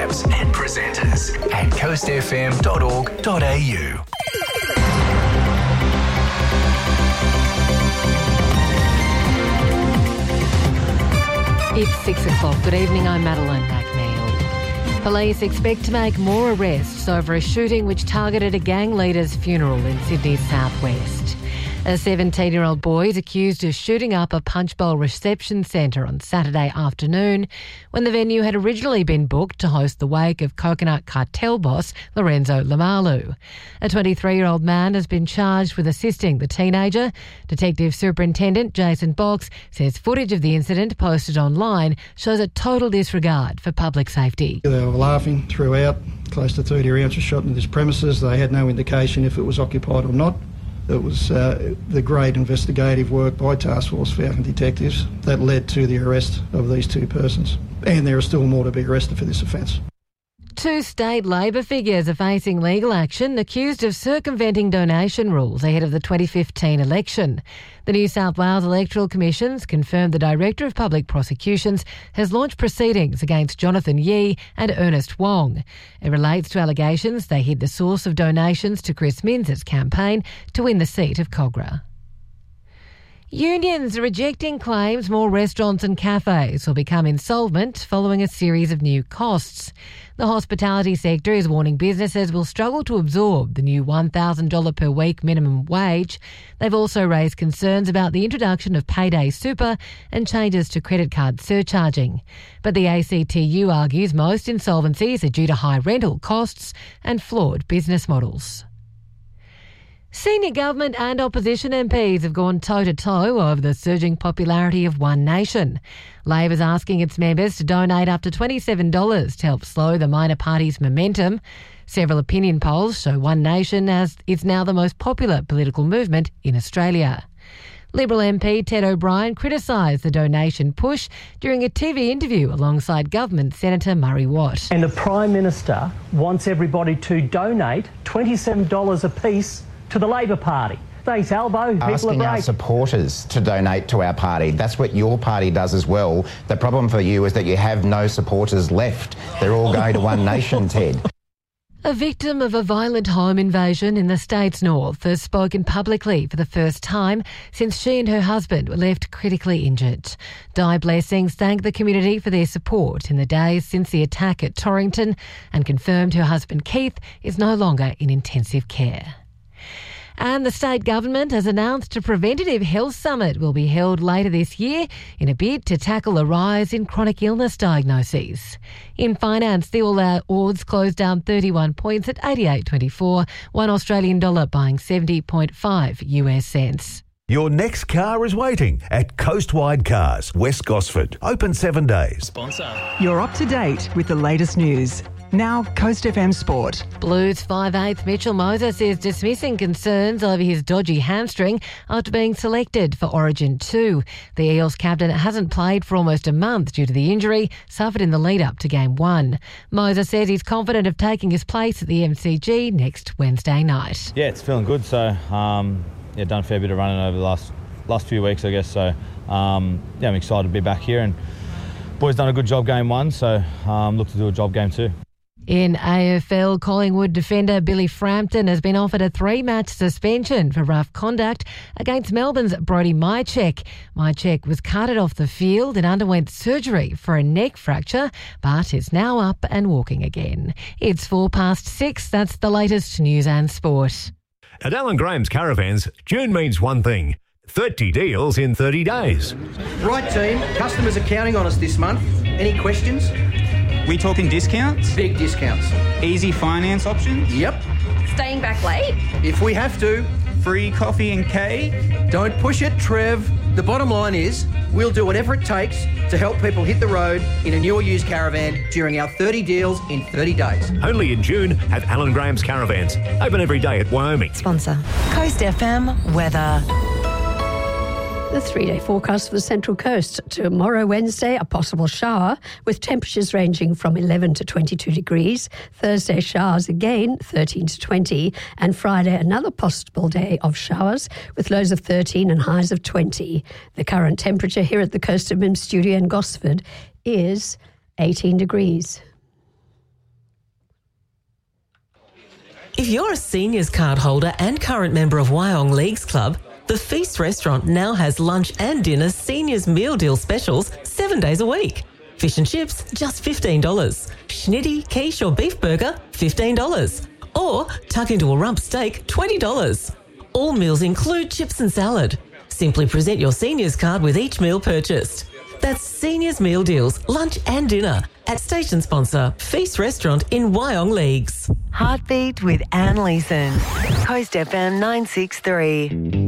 apps and presenters at coastfm.org.au. It's 6 o'clock. Good evening, I'm Madeline McNeil. Police expect to make more arrests over a shooting which targeted a gang leader's funeral in Sydney's southwest. A 17-year-old boy is accused of shooting up a Punch Bowl reception centre on Saturday afternoon when the venue had originally been booked to host the wake of Coconut Cartel boss Lorenzo Lamalu. A 23-year-old man has been charged with assisting the teenager. Detective Superintendent Jason Box says footage of the incident posted online shows a total disregard for public safety. They were laughing throughout. Close to 30 rounds were shot into this premises. They had no indication if it was occupied or not. It was the great investigative work by Task Force Falcon detectives that led to the arrest of these two persons. And there are still more to be arrested for this offence. Two state Labor figures are facing legal action accused of circumventing donation rules ahead of the 2015 election. The New South Wales Electoral Commission's confirmed the Director of Public Prosecutions has launched proceedings against Jonathan Yee and Ernest Wong. It relates to allegations they hid the source of donations to Chris Minns' campaign to win the seat of Cogra. Unions are rejecting claims more restaurants and cafes will become insolvent following a series of new costs. The hospitality sector is warning businesses will struggle to absorb the new $1,000 per week minimum wage. They've also raised concerns about the introduction of payday super and changes to credit card surcharging. But the ACTU argues most insolvencies are due to high rental costs and flawed business models. Senior government and opposition MPs have gone toe-to-toe over the surging popularity of One Nation. Labor's asking its members to donate up to $27 to help slow the minor party's momentum. Several opinion polls show One Nation is now the most popular political movement in Australia. Liberal MP Ted O'Brien criticised the donation push during a TV interview alongside Government Senator Murray Watt. And the Prime Minister wants everybody to donate $27 apiece to the Labor Party. Thanks, Albo. People asking our supporters to donate to our party. That's what your party does as well. The problem for you is that you have no supporters left. They're all going to One Nation, Ted. A victim of a violent home invasion in the state's north has spoken publicly for the first time since she and her husband were left critically injured. Di Blessings thanked the community for their support in the days since the attack at Torrington and confirmed her husband Keith is no longer in intensive care. And the state government has announced a preventative health summit will be held later this year in a bid to tackle a rise in chronic illness diagnoses. In finance, the all-out odds closed down 31 points at 88.24, one Australian dollar buying 70.5 US cents. Your next car is waiting at Coastwide Cars, West Gosford. Open 7 days. Sponsor. You're up to date with the latest news. Now, Coast FM Sport. Blues 5/8 Mitchell Moses is dismissing concerns over his dodgy hamstring after being selected for Origin 2. The Eels captain hasn't played for almost a month due to the injury suffered in the lead-up to Game 1. Moses says he's confident of taking his place at the MCG next Wednesday night. Yeah, it's feeling good. So, done a fair bit of running over the last few weeks, I guess. So, I'm excited to be back here. And boys done a good job Game 1, so look to do a job Game 2. In AFL, Collingwood defender Billy Frampton has been offered a 3-match suspension for rough conduct against Melbourne's Brodie Mychek. Mychek was carted off the field and underwent surgery for a neck fracture, but is now up and walking again. It's 6:04. That's the latest news and sport. At Alan Graham's Caravans, June means one thing: 30 deals in 30 days. Right, team. Customers are counting on us this month. Any questions? We talking discounts? Big discounts. Easy finance options? Yep. Staying back late? If we have to. Free coffee and cake? Don't push it, Trev. The bottom line is we'll do whatever it takes to help people hit the road in a new or used caravan during our 30 deals in 30 days. Only in June at Alan Graham's Caravans. Open every day at Wyoming. Sponsor. Coast FM weather. The 3-day forecast for the Central Coast. Tomorrow, Wednesday, a possible shower with temperatures ranging from 11 to 22 degrees. Thursday, showers again, 13 to 20. And Friday, another possible day of showers with lows of 13 and highs of 20. The current temperature here at the Coast FM studio in Gosford is 18 degrees. If you're a seniors card holder and current member of Wyong Leagues Club, the Feast restaurant now has lunch and dinner seniors meal deal specials 7 days a week. Fish and chips, just $15. Schnitty, quiche or beef burger, $15. Or tuck into a rump steak, $20. All meals include chips and salad. Simply present your seniors card with each meal purchased. That's Seniors Meal Deals, lunch and dinner at station sponsor Feast Restaurant in Wyong Leagues. Heartbeat with Anne Leeson. Coast FM 963.